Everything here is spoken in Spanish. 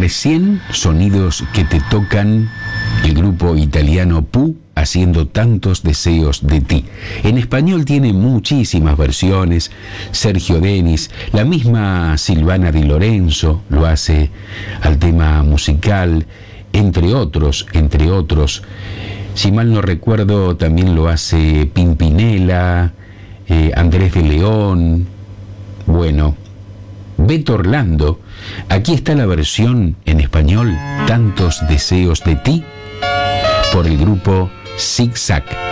Recién sonidos que te tocan, el grupo italiano Pooh haciendo Tantos deseos de ti. En español tiene muchísimas versiones. Sergio Denis, la misma Silvana Di Lorenzo lo hace al tema musical, entre otros. Si mal no recuerdo, también lo hace Pimpinela, Andrés de León. Bueno, Beto Orlando. Aquí está la versión en español, Tantos deseos de ti, por el grupo Zig Zag.